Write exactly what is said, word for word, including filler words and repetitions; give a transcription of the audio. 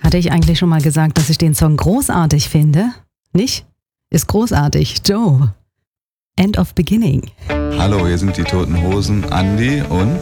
Hatte ich eigentlich schon mal gesagt, dass ich den Song großartig finde? Nicht? Ist großartig. Joe. End of Beginning. Hallo, hier sind die Toten Hosen, Andi und